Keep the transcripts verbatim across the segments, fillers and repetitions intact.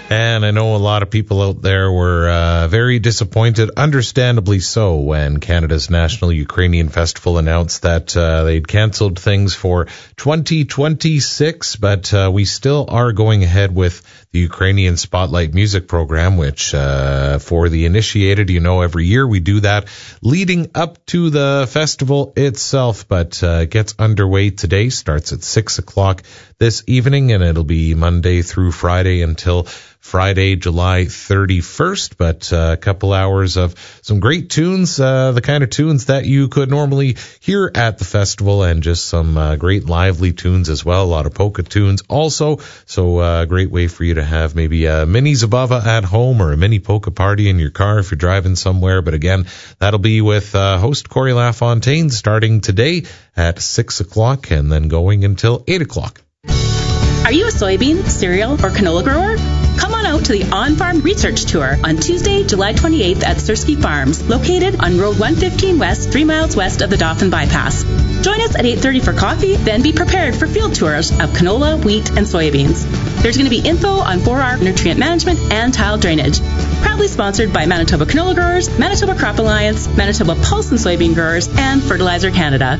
And I know a lot of people out there were uh, very disappointed, understandably so, when Canada's National Ukrainian Festival announced that uh, they'd canceled things for twenty twenty-six, but uh, we still are going ahead with the Ukrainian Spotlight Music Program, which uh, for the initiated, you know, every year we do that leading up to the festival itself, but uh, it gets underway today, starts at six o'clock this evening, and it'll be Monday through Friday until Friday, July thirty-first, but uh, a couple hours of some great tunes, uh, the kind of tunes that you could normally hear at the festival, and just some uh, great lively tunes as well, a lot of polka tunes also, so a uh, great way for you to have maybe a mini Zabava at home or a mini polka party in your car if you're driving somewhere. But again, that'll be with uh, host Corey LaFontaine starting today at six o'clock and then going until eight o'clock. Are you a soybean, cereal, or canola grower? Come on out to the On-Farm Research Tour on Tuesday, July twenty-eighth at Sersky Farms, located on Road one fifteen West, three miles west of the Dauphin Bypass. Join us at eight thirty for coffee, then be prepared for field tours of canola, wheat, and soybeans. There's going to be info on four R nutrient management and tile drainage. Proudly sponsored by Manitoba Canola Growers, Manitoba Crop Alliance, Manitoba Pulse and Soybean Growers, and Fertilizer Canada.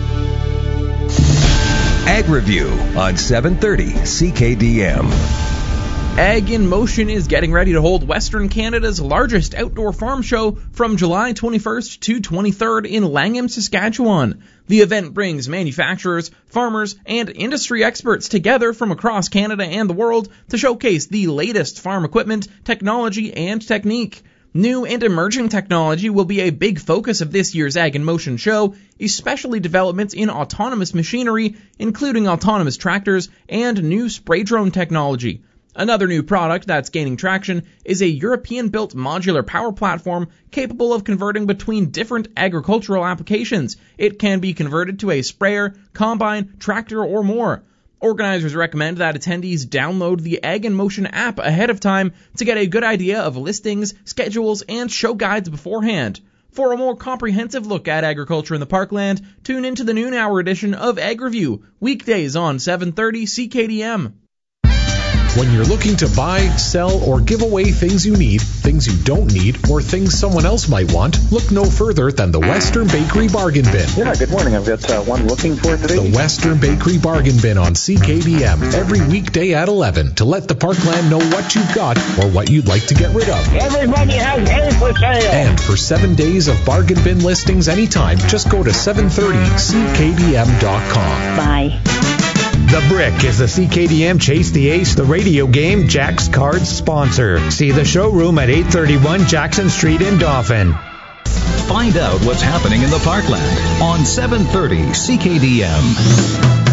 Ag Review on seven thirty C K D M. Ag in Motion is getting ready to hold Western Canada's largest outdoor farm show from July twenty-first to twenty-third in Langham, Saskatchewan. The event brings manufacturers, farmers, and industry experts together from across Canada and the world to showcase the latest farm equipment, technology, and technique. New and emerging technology will be a big focus of this year's Ag in Motion show, especially developments in autonomous machinery, including autonomous tractors and new spray drone technology. Another new product that's gaining traction is a European-built modular power platform capable of converting between different agricultural applications. It can be converted to a sprayer, combine, tractor, or more. Organizers recommend that attendees download the Ag in Motion app ahead of time to get a good idea of listings, schedules, and show guides beforehand. For a more comprehensive look at agriculture in the Parkland, tune into the noon hour edition of Ag Review, weekdays on seven thirty C K D M. When you're looking to buy, sell, or give away things you need, things you don't need, or things someone else might want, look no further than the Western Bakery Bargain Bin. Yeah, good morning. I've got uh, one looking for today. The Western Bakery Bargain Bin on C K D M every weekday at eleven to let the Parkland know what you've got or what you'd like to get rid of. Everybody has hay for sale. And for seven days of bargain bin listings anytime, just go to seven thirty C K D M dot com. Bye. The Brick is the C K D M Chase the Ace, the radio game, Jack's Cards sponsor. See the showroom at eight thirty-one Jackson Street in Dauphin. Find out what's happening in the Parkland on seven thirty C K D M.